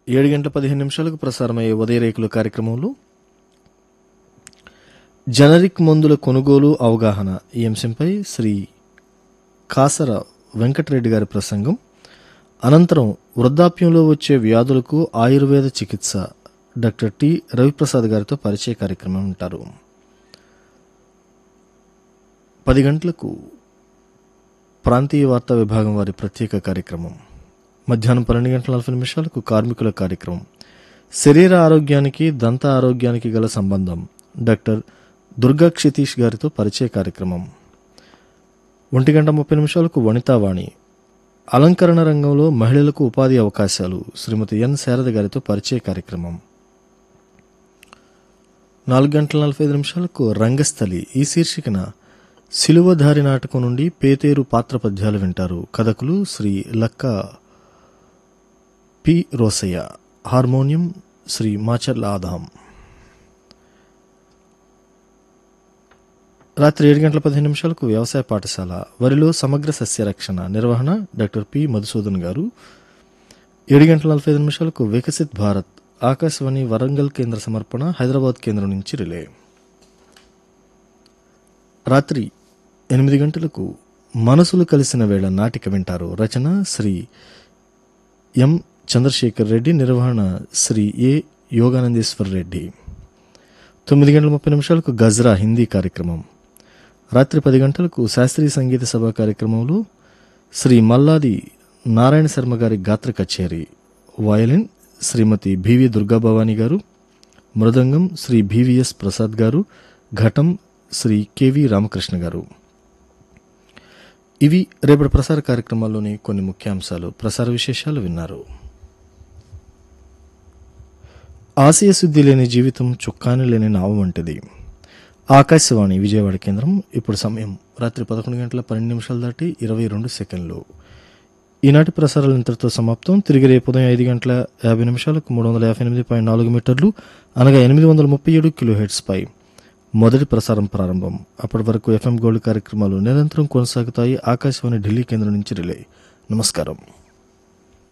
7:15 ప్రసారమయ్యే ఉదయరేకులు కార్యక్రమంలో జనరిక్ మందుల కొనుగోలు అవగాహన ఈ అంశంపై శ్రీ కాసర వెంకటరెడ్డి గారి ప్రసంగం. అనంతరం వృద్ధాప్యంలో వచ్చే వ్యాధులకు ఆయుర్వేద చికిత్స డాక్టర్ టి రవిప్రసాద్ గారితో పరిచయ కార్యక్రమం ఉంటారు. 10 గంటలకు ప్రాంతీయ వార్తా విభాగం వారి ప్రత్యేక కార్యక్రమం. మధ్యాహ్నం 12:40 కార్మికుల కార్యక్రమం. శరీర ఆరోగ్యానికి దంత ఆరోగ్యానికి గల సంబంధం డాక్టర్ దుర్గా క్షితీష్ గారితో పరిచయ కార్యక్రమం. 1:30 వనితావాణి. అలంకరణ రంగంలో మహిళలకు ఉపాధి అవకాశాలు శ్రీమతి ఎన్ శారద గారితో పరిచయ కార్యక్రమం. 4:45 రంగస్థలి ఈ శీర్షికన సిలువధారి నాటకం నుండి పేతేరు పాత్ర పద్యాలు వింటారు. కథకులు శ్రీ లక్క పి రోసయ్య. హార్మోనియం శ్రీ మాచర్ల ఆదాం. రాత్రి 7:15 వ్యవసాయ పాఠశాల. వరిలో సమగ్ర సస్యరక్షణ నిర్వహణ డాక్టర్ పి మధుసూదన్ గారు. 7:45 వికసిత్ భారత్ ఆకాశవాణి వరంగల్ కేంద్ర సమర్పణ, హైదరాబాద్ కేంద్రం నుంచి రిలే. రాత్రి 8 గంటలకు మనసులు కలిసిన వేళ నాటిక వింటారు. రచన శ్రీ ఎం చంద్రశేఖర్ రెడ్డి, నిర్వహణ శ్రీ ఏ యోగానందేశ్వర్ రెడ్డి. 9:30 గజ్రా హిందీ కార్యక్రమం. రాత్రి 10 గంటలకు శాస్త్రీయ సంగీత సభ కార్యక్రమంలో శ్రీ మల్లాది నారాయణ శర్మ గారి గాత్ర కచేరి. వయలిన్ శ్రీమతి బివి దుర్గాభవాని గారు, మృదంగం శ్రీ బివిఎస్ ప్రసాద్ గారు, ఘటం శ్రీ కెవి రామకృష్ణ గారు. ఇవి రేపటి ప్రసార కార్యక్రమాల్లోని కొన్ని ముఖ్యాంశాలు. ప్రసార విశేషాలు విన్నారు. ఆశయశుద్ధి లేని జీవితం చుక్కాని లేని నావు వంటిది. ఆకాశవాణి విజయవాడ కేంద్రం. ఇప్పుడు సమయం రాత్రి 11:12 దాటి 22 ఈనాటి ప్రసారాలు ఇంతటితో సమాప్తం. తిరిగి రేపు ఉదయం 5:50 358.4 మీటర్లు అనగా 837 కిలోహెర్ట్జ్ పై మొదటి ప్రసారం ప్రారంభం. అప్పటి వరకు ఎఫ్ఎం గోల్డ్ కార్యక్రమాలు నిరంతరం కొనసాగుతాయి. ఆకాశవాణి ఢిల్లీ కేంద్రం నుంచి రిలే. నమస్కారం.